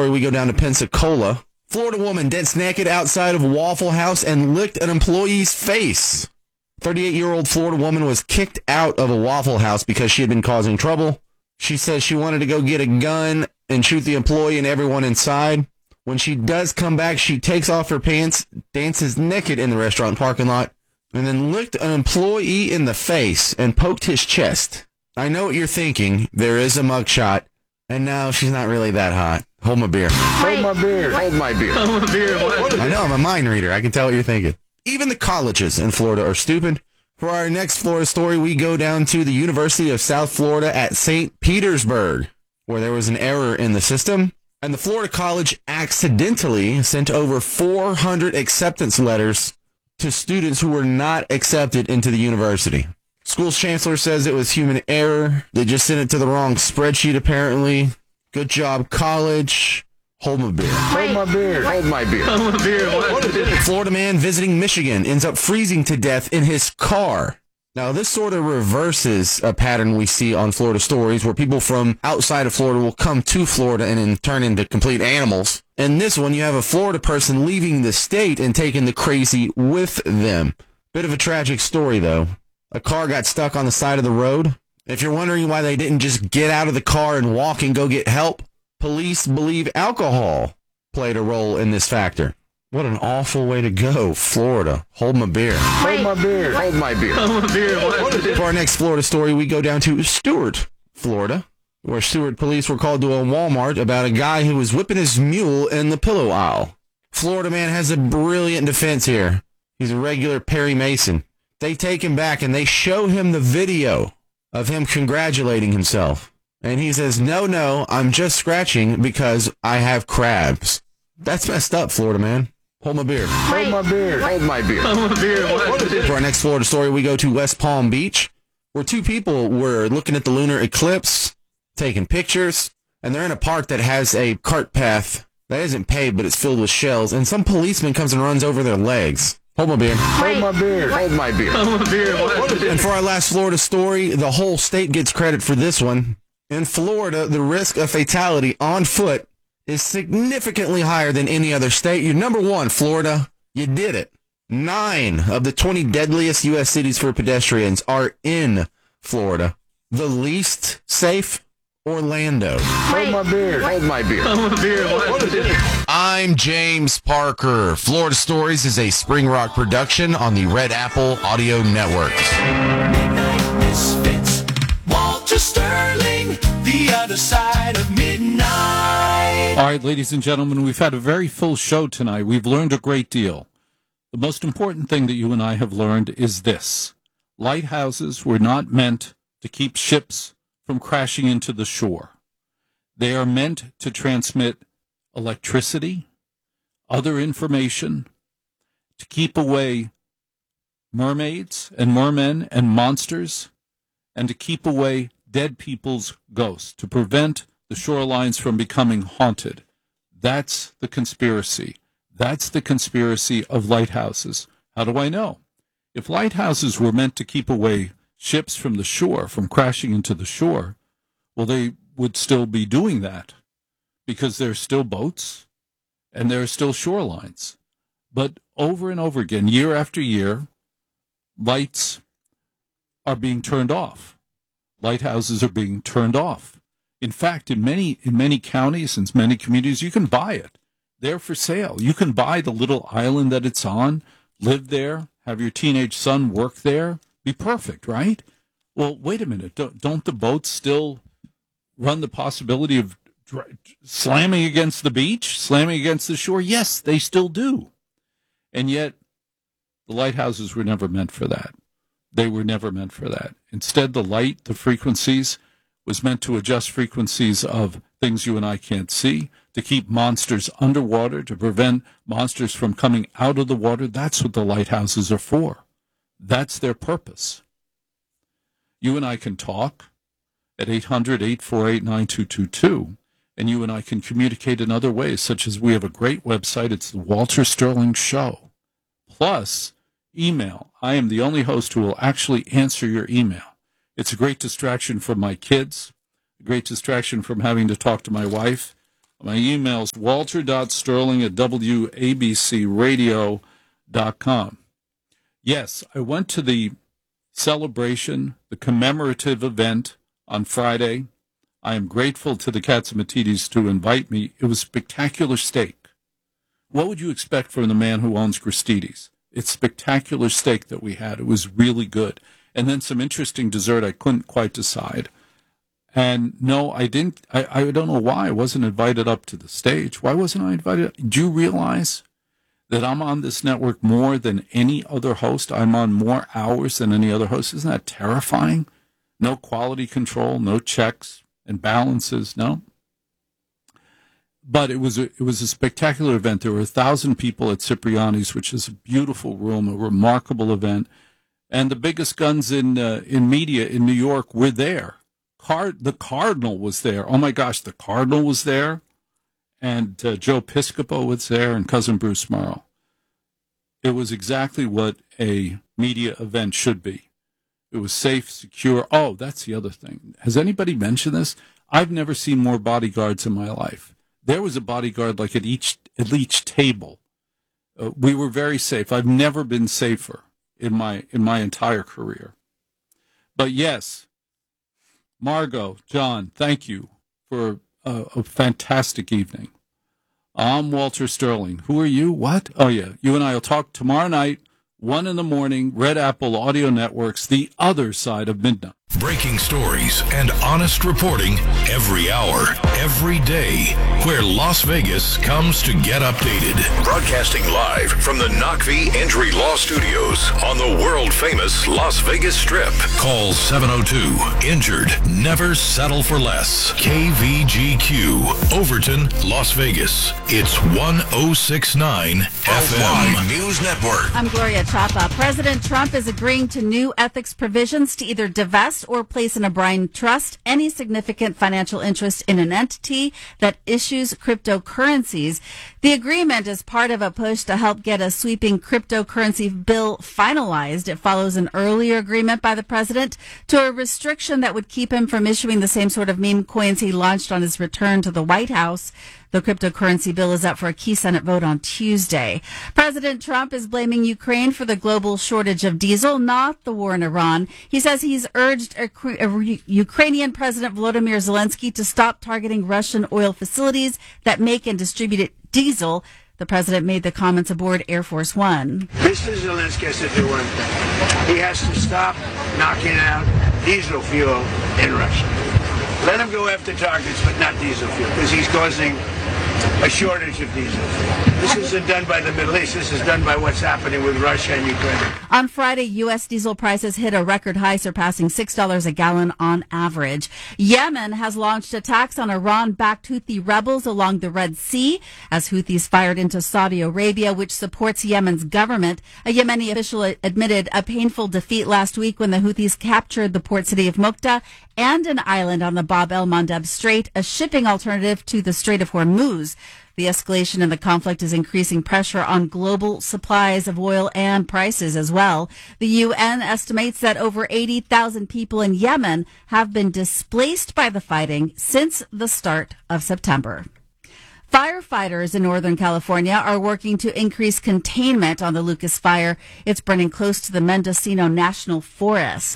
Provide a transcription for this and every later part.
story, we go down to Pensacola. Florida woman danced naked outside of Waffle House and licked an employee's face. 38-year-old Florida woman was kicked out of a Waffle House because she had been causing trouble. She says she wanted to go get a gun and shoot the employee and everyone inside. When she does come back, she takes off her pants, dances naked in the restaurant parking lot, and then licked an employee in the face and poked his chest. I know what you're thinking. There is a mugshot. And no, she's not really that hot. Hold my beer. Hold my beer. Hold my beer. Hold my beer. I know, I'm a mind reader. I can tell what you're thinking. Even the colleges in Florida are stupid. For our next Florida story, we go down to the University of South Florida at St. Petersburg, where there was an error in the system. And the Florida College accidentally sent over 400 acceptance letters to students who were not accepted into the university. School's chancellor says it was human error. They just sent it to the wrong spreadsheet, apparently. Good job, college. Hold my beer. Hold my beer. Hold my beer. Hold my beer. Florida man visiting Michigan ends up freezing to death in his car. Now, this sort of reverses a pattern we see on Florida stories where people from outside of Florida will come to Florida and then turn into complete animals. In this one, you have a Florida person leaving the state and taking the crazy with them. Bit of a tragic story, though. A car got stuck on the side of the road. If you're wondering why they didn't just get out of the car and walk and go get help, police believe alcohol played a role in this factor. What an awful way to go, Florida. Hold my beer. Hold my beer. Hold my beer. Hold my beer. For our next Florida story, we go down to Stuart, Florida, where Stuart police were called to a Walmart about a guy who was whipping his mule in the pillow aisle. Florida man has a brilliant defense here. He's a regular Perry Mason. They take him back and they show him the video of him congratulating himself. And he says, no, I'm just scratching because I have crabs. That's messed up, Florida man. Hold my beer. Hold my beer. Hold my beer. Hold my beer. For our next Florida story, we go to West Palm Beach, where two people were looking at the lunar eclipse, taking pictures, and they're in a park that has a cart path that isn't paved, but it's filled with shells, and some policeman comes and runs over their legs. Hold my beer. Hold my beer. Hold my beer. Hold my beer. And for our last Florida story, the whole state gets credit for this one. In Florida, the risk of fatality on foot is significantly higher than any other state. You're number one, Florida. You did it. 9 of the 20 deadliest U.S. cities for pedestrians are in Florida. The least safe, Orlando. Hold my beer. Hold my beer. Hold my beer. I'm James Parker. Florida Stories is a Spring Rock production on the Red Apple Audio Network. Misfits. Walter Sterling, the other side of midnight. All right, ladies and gentlemen, we've had a very full show tonight. We've learned a great deal. The most important thing that you and I have learned is this. Lighthouses were not meant to keep ships from crashing into the shore. They are meant to transmit electricity, other information, to keep away mermaids and mermen and monsters, and to keep away dead people's ghosts, to prevent the shorelines from becoming haunted. That's the conspiracy. That's the conspiracy of lighthouses. How do I know? If lighthouses were meant to keep away ships from the shore, from crashing into the shore, well, they would still be doing that because there are still boats and there are still shorelines. But over and over again, year after year, lights are being turned off. Lighthouses are being turned off. In fact, in many counties and many communities, you can buy it. They're for sale. You can buy the little island that it's on, live there, have your teenage son work there, be perfect, right? Well, wait a minute. Don't the boats still run the possibility of slamming against the beach, slamming against the shore? Yes, they still do. And yet, the lighthouses were never meant for that. They were never meant for that. Instead, the light, the frequencies, was meant to adjust frequencies of things you and I can't see, to keep monsters underwater, to prevent monsters from coming out of the water. That's what the lighthouses are for. That's their purpose. You and I can talk at 800-848-9222, and you and I can communicate in other ways, such as we have a great website. It's the Walter Sterling Show. Plus, email. I am the only host who will actually answer your email. It's a great distraction from my kids, a great distraction from having to talk to my wife My email is walter.sterling@wabcradio.com. Yes, I went to the celebration, the commemorative event on Friday. I am grateful to the Catsimatidis to invite me. It was spectacular steak. What would you expect from the man who owns Gristides? It's spectacular steak that we had. It was really good. And then some interesting dessert I couldn't quite decide. And no, I didn't. I don't know why I wasn't invited up to the stage. Why wasn't I invited? Do you realize that I'm on this network more than any other host? I'm on more hours than any other host. Isn't that terrifying? No quality control, no checks and balances, no. But it was a spectacular event. There were 1,000 people at Cipriani's, which is a beautiful room, a remarkable event. And the biggest guns in media in New York were there. The Cardinal was there. Oh, my gosh, the Cardinal was there. And Joe Piscopo was there and Cousin Bruce Morrow. It was exactly what a media event should be. It was safe, secure. Oh, that's the other thing. Has anybody mentioned this? I've never seen more bodyguards in my life. There was a bodyguard like at each table. We were very safe. I've never been safer in my entire career. But yes, Margot, John, thank you for a fantastic evening. I'm Walter Sterling. Who are you? What? Oh, yeah. You and I will talk tomorrow night, 1 a.m, Red Apple Audio Networks, the other side of midnight. Breaking stories and honest reporting every hour, every day, where Las Vegas comes to get updated. Broadcasting live from the Knockvie Injury Law Studios on the world-famous Las Vegas Strip. Call 702-INJURED. Never settle for less. KVGQ, Overton, Las Vegas. It's 1069 FM. News Network. I'm Gloria Chapa. President Trump is agreeing to new ethics provisions to either divest or place in a blind trust any significant financial interest in an entity that issues cryptocurrencies. The agreement is part of a push to help get a sweeping cryptocurrency bill finalized. It follows an earlier agreement by the president to a restriction that would keep him from issuing the same sort of meme coins he launched on his return to the White House. The cryptocurrency bill is up for a key Senate vote on Tuesday. President Trump is blaming Ukraine for the global shortage of diesel, not the war in Iran. He says he's urged Ukrainian President Volodymyr Zelensky to stop targeting Russian oil facilities that make and distribute diesel. The president made the comments aboard Air Force One. Mr. Zelensky has to do one thing. He has to stop knocking out diesel fuel in Russia. Let him go after targets, but not diesel fuel, because he's causing a shortage of diesel fuel. This isn't done by the Middle East. This is done by what's happening with Russia and Ukraine. On Friday, U.S. diesel prices hit a record high, surpassing $6 a gallon on average. Yemen has launched attacks on Iran-backed Houthi rebels along the Red Sea as Houthis fired into Saudi Arabia, which supports Yemen's government. A Yemeni official admitted a painful defeat last week when the Houthis captured the port city of Mukta and an island on the Bab el-Mandeb Strait, a shipping alternative to the Strait of Hormuz. The escalation in the conflict is increasing pressure on global supplies of oil and prices as well. The UN estimates that over 80,000 people in Yemen have been displaced by the fighting since the start of September. Firefighters in Northern California are working to increase containment on the Lucas Fire. It's burning close to the Mendocino National Forest.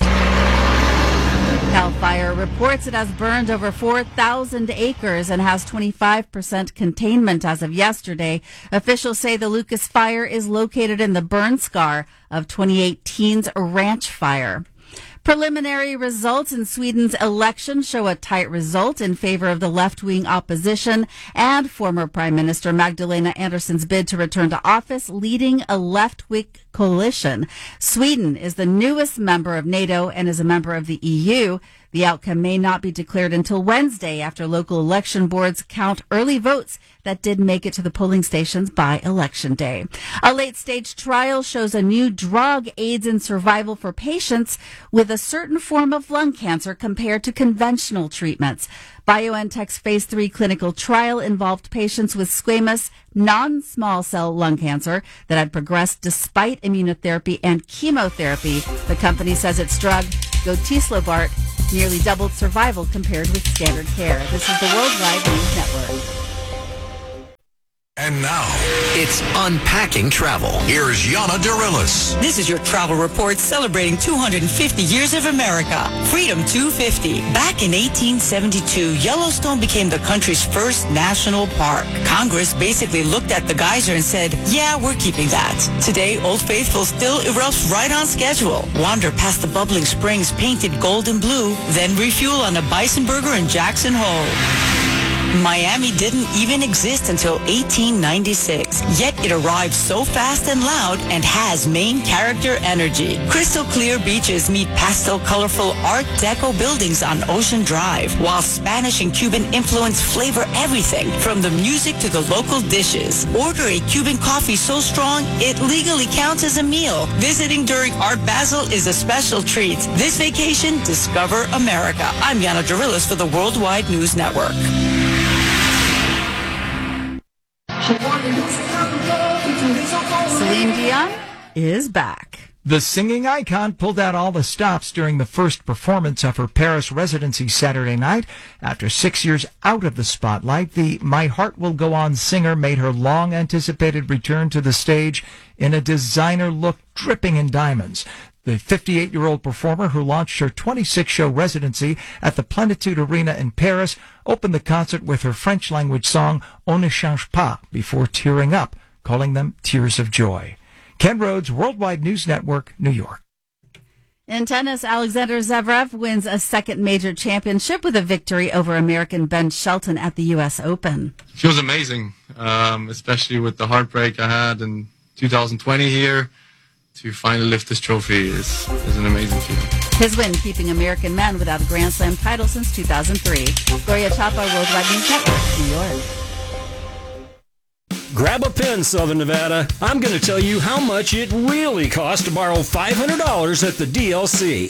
Cal Fire reports it has burned over 4,000 acres and has 25% containment as of yesterday. Officials say the Lucas Fire is located in the burn scar of 2018's Ranch Fire. Preliminary results in Sweden's election show a tight result in favor of the left-wing opposition and former Prime Minister Magdalena Andersson's bid to return to office, leading a left-wing coalition. Sweden is the newest member of NATO and is a member of the EU. The outcome may not be declared until Wednesday after local election boards count early votes that did make it to the polling stations by Election Day. A late-stage trial shows a new drug aids in survival for patients with a certain form of lung cancer compared to conventional treatments. BioNTech's Phase 3 clinical trial involved patients with squamous non-small cell lung cancer that had progressed despite immunotherapy and chemotherapy. The company says its drug, Gotislobart, nearly doubled survival compared with standard care. This is the Worldwide News Network. And now, it's Unpacking Travel. Here's Yana Dorillis. This is your travel report celebrating 250 years of America. Freedom 250. Back in 1872, Yellowstone became the country's first national park. Congress basically looked at the geyser and said, yeah, we're keeping that. Today, Old Faithful still erupts right on schedule. Wander past the bubbling springs painted gold and blue, then refuel on a bison burger in Jackson Hole. Miami didn't even exist until 1896, yet it arrived so fast and loud and has main character energy. Crystal clear beaches meet pastel colorful Art Deco buildings on Ocean Drive, while Spanish and Cuban influence flavor everything from the music to the local dishes. Order a Cuban coffee so strong it legally counts as a meal. Visiting during Art Basel is a special treat. This vacation, discover America. I'm Yana Dorillis for the Worldwide News Network. Celine Dion is back. The singing icon pulled out all the stops during the first performance of her Paris residency Saturday night. After 6 years out of the spotlight, the My Heart Will Go On singer made her long-anticipated return to the stage in a designer look dripping in diamonds. The 58-year-old performer, who launched her 26-show residency at the Plénitude Arena in Paris, opened the concert with her French-language song On ne change pas before tearing up, calling them tears of joy. Ken Rhodes, Worldwide News Network, New York. In tennis, Alexander Zverev wins a second major championship with a victory over American Ben Shelton at the U.S. Open. Feels amazing, especially with the heartbreak I had in 2020 here. To finally lift this trophy is an amazing feeling. His win keeping American men without a Grand Slam title since 2003. Gloria Chapa, Worldwide News Network, New York. Grab a pen, Southern Nevada. I'm going to tell you how much it really costs to borrow $500 at the DLC.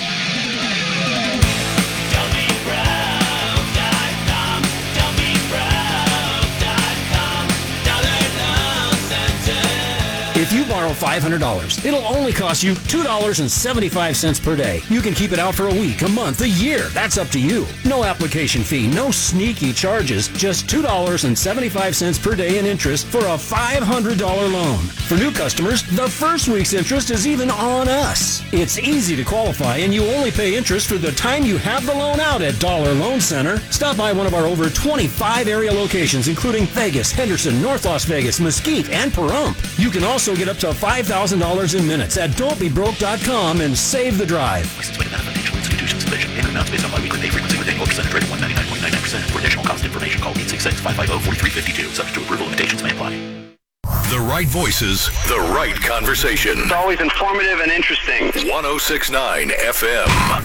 If you borrow $500, it'll only cost you $2.75 per day. You can keep it out for a week, a month, a year. That's up to you. No application fee, no sneaky charges, just $2.75 per day in interest for a $500 loan. For new customers, the first week's interest is even on us. It's easy to qualify, and you only pay interest for the time you have the loan out at Dollar Loan Center. Stop by one of our over 25 area locations, including Vegas, Henderson, North Las Vegas, Mesquite, and Pahrump. You can also get up to $5,000 in minutes at don'tbebroke.com and save the drive. License by the Financial Institutions Division. Payment amounts based on biweekly pay frequency with annual percentage rate of 199.99%. For additional cost information, call 866-550-4352. Subject to approval, limitations may apply. The right voices, the right conversation. It's always informative and interesting. 106.9 FM.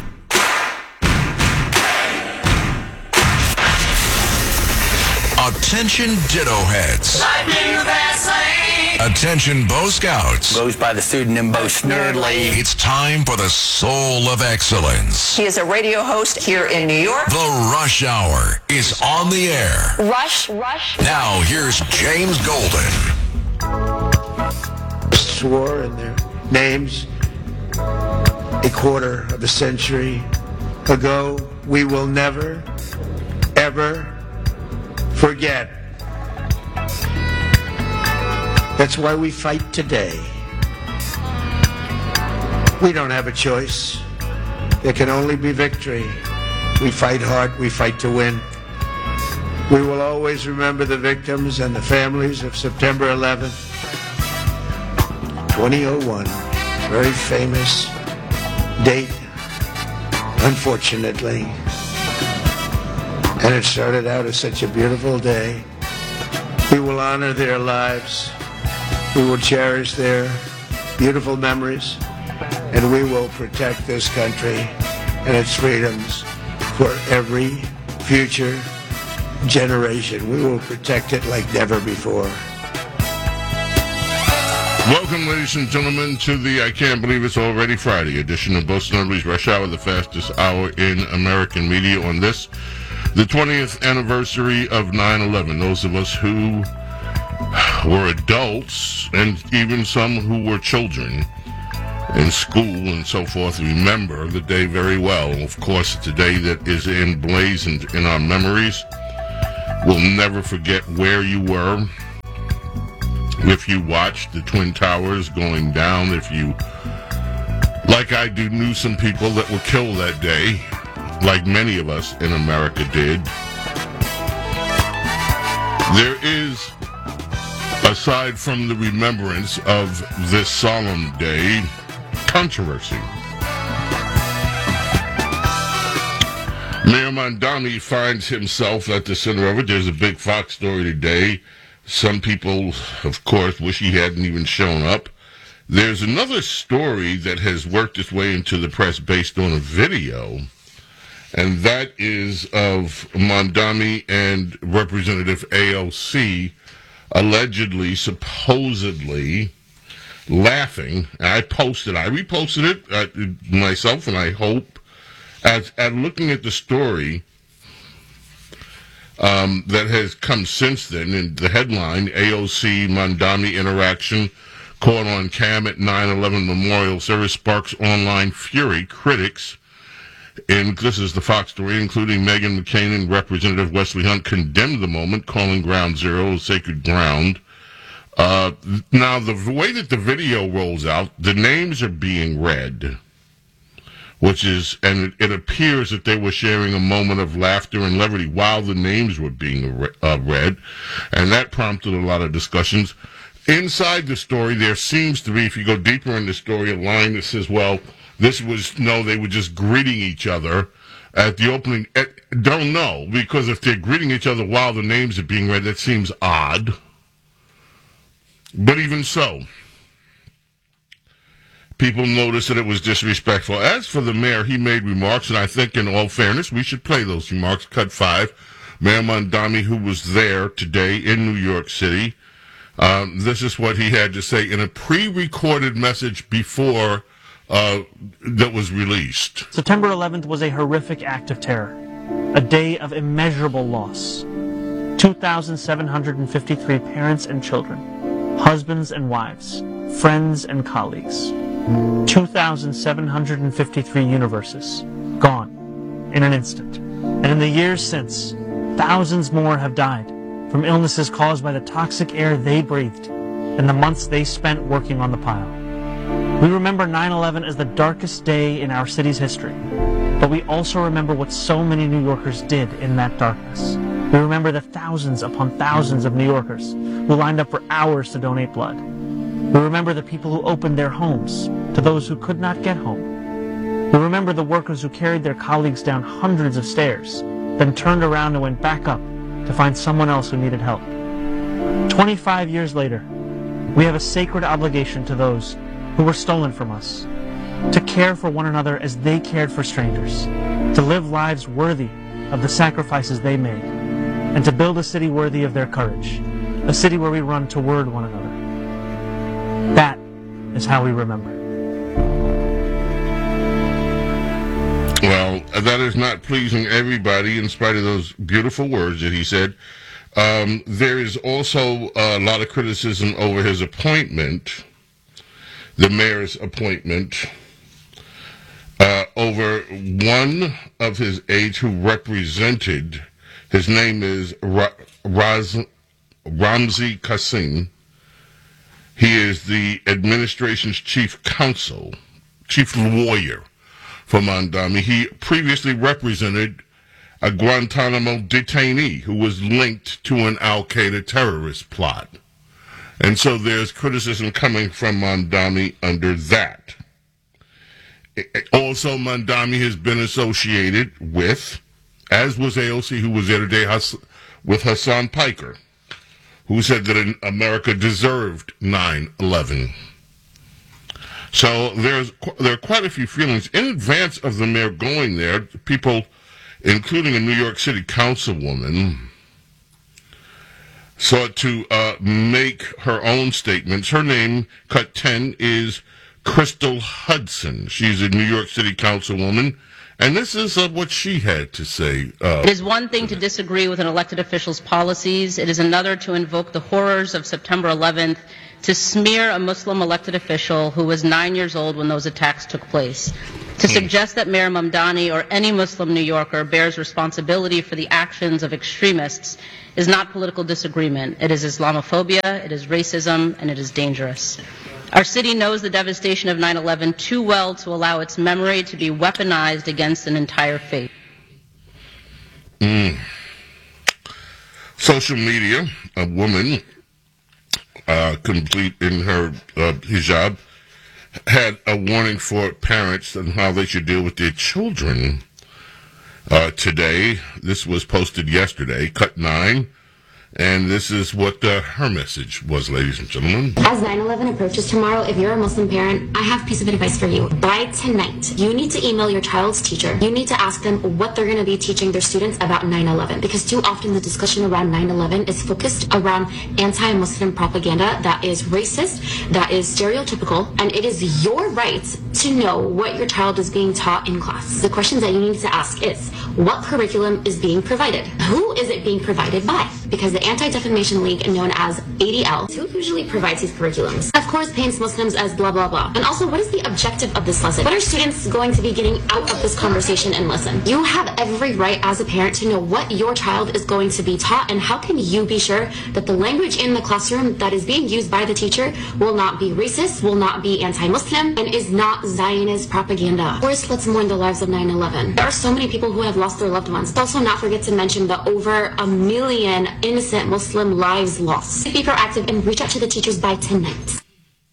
Attention Ditto Heads. Attention Bo Scouts. Goes by the pseudonym Bo Snerdley. It's time for the Soul of Excellence. He is a radio host here in New York. The Rush Hour is on the air. Rush. Now here's James Golden. Swore in their names a quarter of a century ago. We will never, ever forget. That's why we fight today. We don't have a choice. There can only be victory. We fight hard. We fight to win. We will always remember the victims and the families of September 11th, 2001. Very famous date, unfortunately. And it started out as such a beautiful day. We will honor their lives. We will cherish their beautiful memories. And we will protect this country and its freedoms for every future generation. We will protect it like never before. Welcome, ladies and gentlemen, to the I Can't Believe It's Already Friday edition of Bo Snerdley's Rush Hour, the fastest hour in American media on this, the 20th anniversary of 9/11. Those of us who were adults and even some who were children in school and so forth remember the day very well. Of course, it's a day that is emblazoned in our memories. We'll never forget where you were, If you watched the Twin Towers going down, if you, like I do, knew some people that were killed that day, like many of us in America did, there is, aside from the remembrance of this solemn day, controversy. Mayor Mamdani finds himself at the center of it. There's a big Fox story today. Some people, of course, wish he hadn't even shown up. There's another story that has worked its way into the press based on a video, and that is of Mamdani and Representative AOC allegedly, supposedly laughing. I reposted it myself, and I hope, at looking at the story that has come since then, in the headline, AOC Mamdani interaction caught on cam at 9/11 Memorial Service sparks online fury. Critics, and this is the Fox story, including Meghan McCain and Representative Wesley Hunt, condemned the moment, calling Ground Zero sacred ground. Now, the way that the video rolls out, the names are being read, and it appears that they were sharing a moment of laughter and levity while the names were being read, and that prompted a lot of discussions. Inside the story, there seems to be, if you go deeper in the story, a line that says, well, they were just greeting each other at the opening. Don't know, because if they're greeting each other while the names are being read, that seems odd. But even so, people noticed that it was disrespectful. As for the mayor, he made remarks, and I think in all fairness, we should play those remarks. Cut 5. Mayor Mamdani, who was there today in New York City, this is what he had to say in a pre-recorded message before that was released. September 11th was a horrific act of terror, a day of immeasurable loss. 2,753 parents and children, husbands and wives, friends and colleagues. 2,753 universes gone in an instant. And in the years since, thousands more have died from illnesses caused by the toxic air they breathed and the months they spent working on the pile. We remember 9/11 as the darkest day in our city's history, but we also remember what so many New Yorkers did in that darkness. We remember the thousands upon thousands of New Yorkers who lined up for hours to donate blood. We remember the people who opened their homes to those who could not get home. We remember the workers who carried their colleagues down hundreds of stairs, then turned around and went back up to find someone else who needed help. 25 years later, we have a sacred obligation to those who were stolen from us, to care for one another as they cared for strangers, to live lives worthy of the sacrifices they made, and to build a city worthy of their courage, a city where we run toward one another. That is how we remember. Well, that is not pleasing everybody, in spite of those beautiful words that he said. There is also a lot of criticism over his appointment, the mayor's appointment, over one of his aides who represented, his name is Ramzi Kassem. He is the administration's chief lawyer for Mamdani. He previously represented a Guantanamo detainee who was linked to an al-Qaeda terrorist plot. And so there's criticism coming from Mamdani under that. Also, Mamdani has been associated with, as was AOC, who was there today, with Hassan Piker, who said that America deserved 9/11. So there are quite a few feelings. In advance of the mayor going there, people, including a New York City councilwoman, sought to make her own statements. Her name, cut 10, is Crystal Hudson. She's a New York City councilwoman, and this is what she had to say. It is one thing to disagree with an elected official's policies. It is another to invoke the horrors of September 11th to smear a Muslim elected official who was 9 years old when those attacks took place. To suggest that Mayor Mamdani or any Muslim New Yorker bears responsibility for the actions of extremists is not political disagreement. It is Islamophobia, it is racism, and it is dangerous. Our city knows the devastation of 9/11 too well to allow its memory to be weaponized against an entire faith. Social media, a woman complete in her hijab, had a warning for parents on how they should deal with their children today. This was posted yesterday, cut 9. And this is what her message was, ladies and gentlemen. As 9/11 approaches tomorrow, if you're a Muslim parent, I have a piece of advice for you. By tonight, you need to email your child's teacher. You need to ask them what they're going to be teaching their students about 9/11. Because too often the discussion around 9/11 is focused around anti-Muslim propaganda that is racist, that is stereotypical, and it is your right to know what your child is being taught in class. The questions that you need to ask is, what curriculum is being provided? Who is it being provided by? Because the Anti-Defamation League, known as ADL, who usually provides these curriculums, of course paints Muslims as blah blah blah. And also, what is the objective of this lesson? What are students going to be getting out of this conversation and lesson? You have every right as a parent to know what your child is going to be taught, and how can you be sure that the language in the classroom that is being used by the teacher will not be racist, will not be anti-Muslim, and is not Zionist propaganda. Of course, let's mourn the lives of 9/11. There are so many people who have lost their loved ones. Let's also not forget to mention the over 1 million innocent Muslim lives lost. Be proactive and reach out to the teachers by tonight.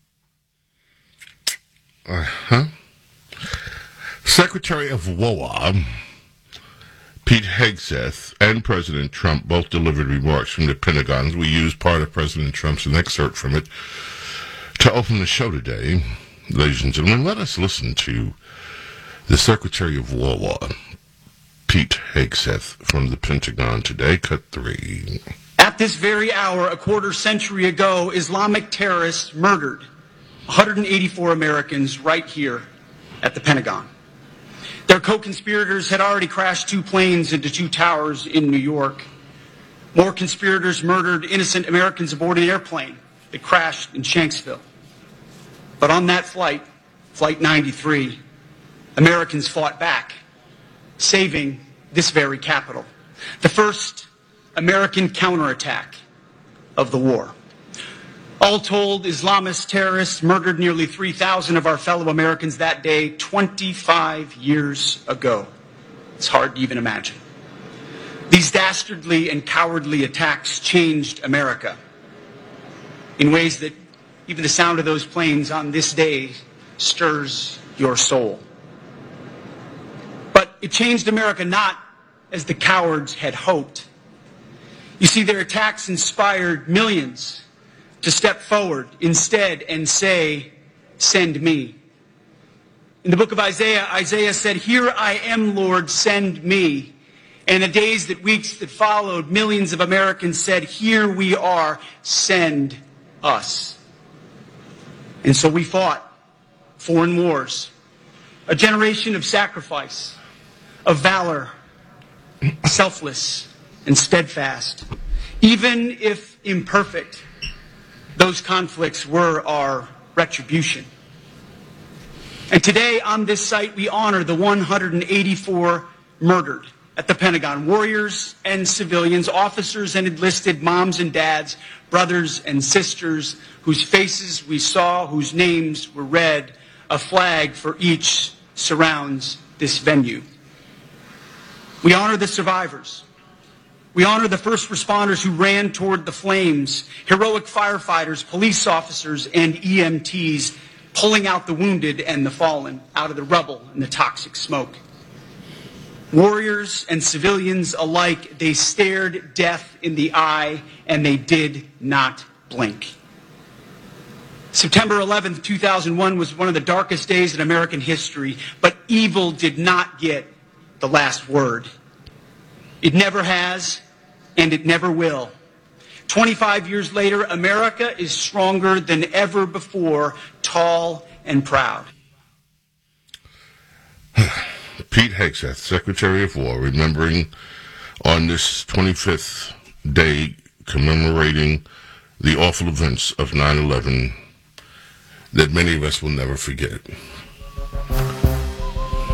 Secretary of WOA, Pete Hegseth, and President Trump both delivered remarks from the Pentagon. We used part of President Trump's, an excerpt from it, to open the show today. Ladies and gentlemen, let us listen to the Secretary of WOA, Pete Hegseth, from the Pentagon today, cut 3. At this very hour, a quarter century ago, Islamic terrorists murdered 184 Americans right here at the Pentagon. Their co-conspirators had already crashed 2 planes into 2 towers in New York. More conspirators murdered innocent Americans aboard an airplane that crashed in Shanksville. But on that flight, Flight 93, Americans fought back, saving this very capital. The first American counterattack of the war. All told, Islamist terrorists murdered nearly 3,000 of our fellow Americans that day 25 years ago. It's hard to even imagine. These dastardly and cowardly attacks changed America in ways that even the sound of those planes on this day stirs your soul. But it changed America not as the cowards had hoped. You see, their attacks inspired millions to step forward instead and say, "Send me." In the book of Isaiah, Isaiah said, "Here I am, Lord, send me." And the days, that weeks that followed, millions of Americans said, "Here we are, send us." And so we fought foreign wars, a generation of sacrifice, of valor, selfless and steadfast. Even if imperfect, those conflicts were our retribution. And today on this site, we honor the 184 murdered at the Pentagon, warriors and civilians, officers and enlisted, moms and dads, brothers and sisters, whose faces we saw, whose names were read. A flag for each surrounds this venue. We honor the survivors. We honor the first responders who ran toward the flames, heroic firefighters, police officers, and EMTs pulling out the wounded and the fallen out of the rubble and the toxic smoke. Warriors and civilians alike, they stared death in the eye and they did not blink. September 11th, 2001 was one of the darkest days in American history, but evil did not get the last word. It never has, and it never will. 25 years later, America is stronger than ever before, tall and proud. Pete Hegseth, Secretary of War, remembering on this 25th day, commemorating the awful events of 9/11 that many of us will never forget.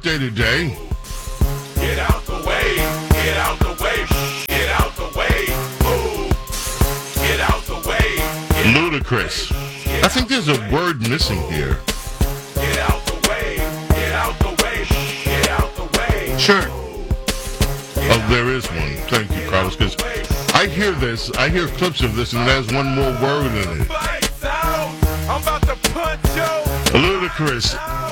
birthday today. Get out the way, get out the way, get out the way, move. Get out the way. Ludacris. I think there's a word missing here. Get out the way, get out the way, get out the way. Sure. Oh, there is one. Thank you, Carlos, because I hear clips of this, and it has one more word in it. I'm about to punch you. Ludacris.